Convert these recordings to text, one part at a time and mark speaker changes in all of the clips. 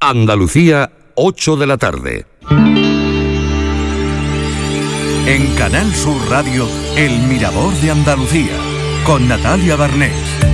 Speaker 1: Andalucía, 8 de la tarde.
Speaker 2: En Canal Sur Radio, El Mirador de Andalucía, con Natalia Barnés.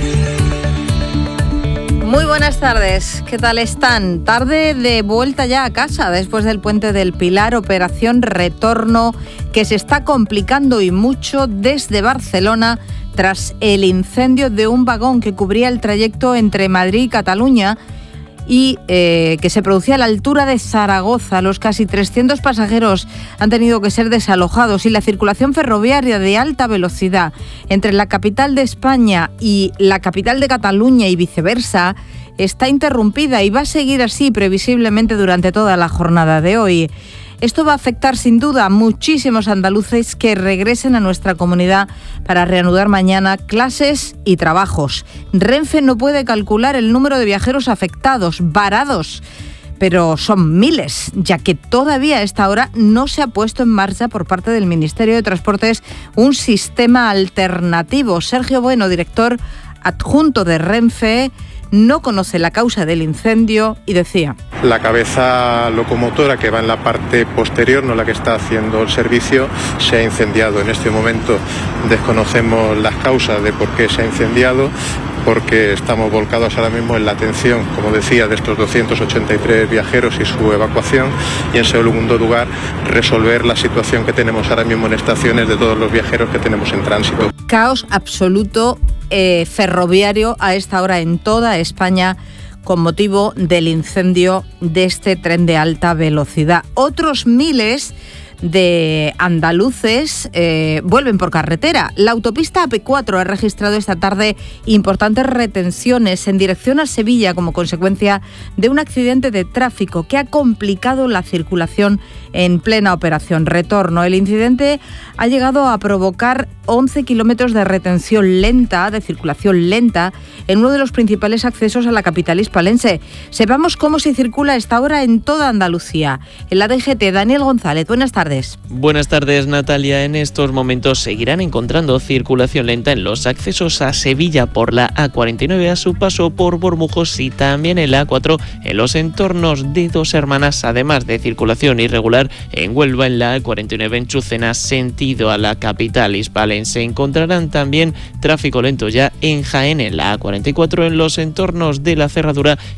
Speaker 3: Muy buenas tardes, ¿qué tal están? Tarde de vuelta ya a casa después del Puente del Pilar, operación retorno que se está complicando y mucho desde Barcelona tras el incendio de un vagón que cubría el trayecto entre Madrid y Cataluña y que se producía a la altura de Zaragoza. Los casi 300 pasajeros han tenido que ser desalojados y la circulación ferroviaria de alta velocidad entre la capital de España y la capital de Cataluña y viceversa está interrumpida y va a seguir así previsiblemente durante toda la jornada de hoy. Esto va a afectar sin duda a muchísimos andaluces que regresen a nuestra comunidad para reanudar mañana clases y trabajos. Renfe no puede calcular el número de viajeros afectados, varados, pero son miles, ya que todavía a esta hora no se ha puesto en marcha por parte del Ministerio de Transportes un sistema alternativo. Sergio Bueno, director adjunto de Renfe, no conoce la causa del incendio y decía:
Speaker 4: la cabeza locomotora que va en la parte posterior, no la que está haciendo el servicio, se ha incendiado. En este momento desconocemos las causas de por qué se ha incendiado, porque estamos volcados ahora mismo en la atención, como decía, de estos 283 viajeros y su evacuación, y en segundo lugar resolver la situación que tenemos ahora mismo en estaciones de todos los viajeros que tenemos en tránsito.
Speaker 3: Caos absoluto ferroviario a esta hora en toda España con motivo del incendio de este tren de alta velocidad. Otros miles de andaluces vuelven por carretera. La autopista AP4 ha registrado esta tarde importantes retenciones en dirección a Sevilla como consecuencia de un accidente de tráfico que ha complicado la circulación en plena operación retorno. El incidente ha llegado a provocar 11 kilómetros de retención lenta, de circulación lenta, en uno de los principales accesos a la capital hispalense. Sepamos cómo se circula a esta hora en toda Andalucía. En la DGT, Daniel González, buenas tardes.
Speaker 5: Buenas tardes, Natalia. En estos momentos seguirán encontrando circulación lenta en los accesos a Sevilla por la A49 a su paso por Bormujos y también en la A4 en los entornos de Dos Hermanas, además de circulación irregular en Huelva en la A49 en Chucena, sentido a la capital hispalense. Encontrarán también tráfico lento ya en Jaén en la A44 en los entornos de la Cerradura